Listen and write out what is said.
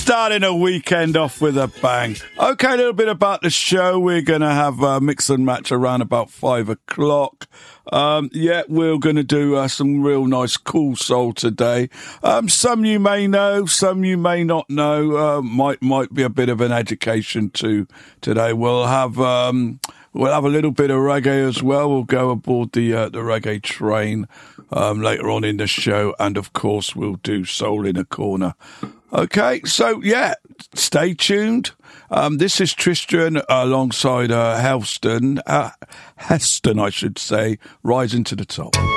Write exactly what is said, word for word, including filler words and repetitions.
Starting a weekend off with a bang. Okay, a little bit about the show. We're going to have a mix and match around about five o'clock. Um, yeah, we're going to do uh, some real nice cool soul today. Um, some you may know, some you may not know. Uh, might might be a bit of an education too today. We'll have um, we'll have a little bit of reggae as well. We'll go aboard the uh, the reggae train um, later on in the show, and of course we'll do soul in a corner. Okay, so yeah, stay tuned. Um, this is Tristan alongside uh, Helston, uh, Heston, I should say, rising to the top.